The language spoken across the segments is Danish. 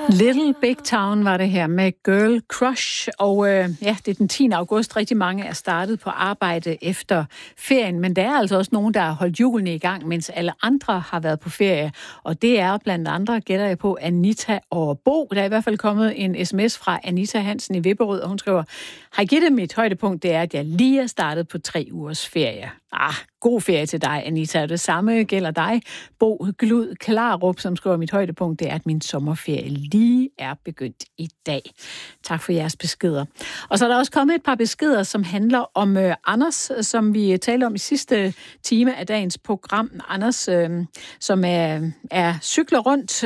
Little Big Town var det her med Girl Crush, og det er den 10. august. Rigtig mange er startet på arbejde efter ferien, men der er altså også nogen, der har holdt hjulene i gang, mens alle andre har været på ferie. Og det er blandt andre, gætter jeg på, Anita og Bo. Der er i hvert fald kommet en sms fra Anita Hansen i Vipperød, og hun skriver: "Hej Gitte, mit højdepunkt det er, at jeg lige er startet på 3 ugers ferie." God ferie til dig, Anita. Det samme gælder dig, Bo Glud Klarup, som skriver: "Mit højdepunkt det er, at min sommerferie lige er begyndt i dag." Tak for jeres beskeder. Og så er der også kommet et par beskeder, som handler om Anders, som vi talte om i sidste time af dagens program. Anders, som er cykler rundt,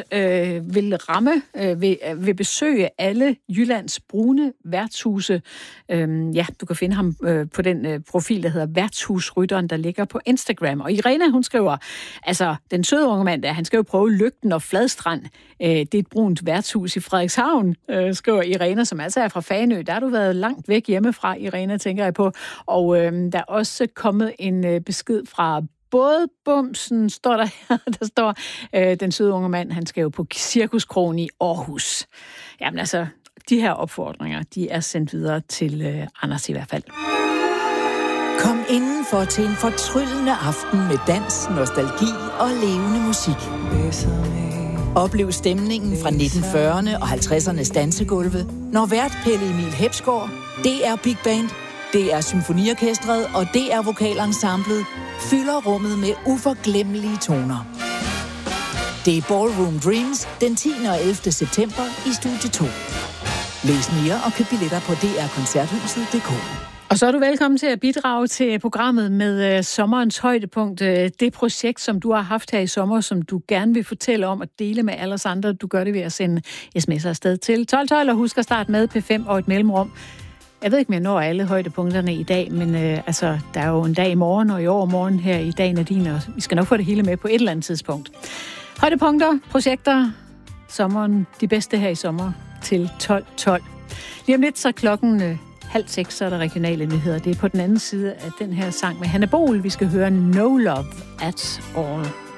vil besøge alle Jyllands brune værtshuse. Du kan finde ham på den profil, der hedder Værtshusrytteren, der ligger på Instagram. Og Irena, hun skriver, altså den søde unge mand der, han skal jo prøve Lygten og Fladstrand. Det er et brunt værtshus i Frederikshavn, skriver Irena, som altså er fra Fanø. Der har du været langt væk hjemmefra, Irena, tænker jeg på. Og der er også kommet en besked fra både Bumsen, står der her, der står, den søde unge mand, han skal jo på Cirkuskrogen i Aarhus. Jamen altså, de her opfordringer, de er sendt videre til Anders i hvert fald. Kom indenfor til en fortryllende aften med dans, nostalgi og levende musik. Oplev stemningen fra 1940'erne og 50'ernes dansegulve, når vært Pelle Emil Hepsgaard, DR Big Band, DR Symfoniorkestret og DR Vokalensemblet fylder rummet med uforglemmelige toner. Det er Ballroom Dreams den 10. og 11. september i Studie 2. Læs mere og køb billetter på drkoncerthuset.dk. Og så er du velkommen til at bidrage til programmet med sommerens højdepunkt. Det projekt, som du har haft her i sommer, som du gerne vil fortælle om og dele med alle os andre. Du gør det ved at sende sms'er afsted til 1212, og husk at starte med P5 og et mellemrum. Jeg ved ikke, om jeg når alle højdepunkterne i dag, men der er jo en dag i morgen og i overmorgen her i dag, Nadine, og vi skal nok få det hele med på et eller andet tidspunkt. Højdepunkter, projekter, sommeren, de bedste her i sommer til 1212. Lige om lidt så klokken 5:30, så er der regionale nyheder. Det er på den anden side af den her sang med Hanne Bol. Vi skal høre No Love at All.